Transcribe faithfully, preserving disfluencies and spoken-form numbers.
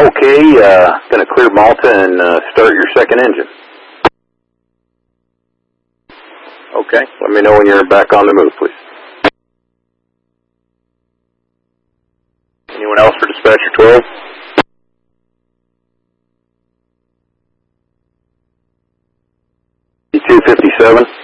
Okay, uh, going to clear Malta and uh, start your second engine. Okay, let me know when you're back on the move, please. Anyone else for dispatcher twelve? two fifty-seven.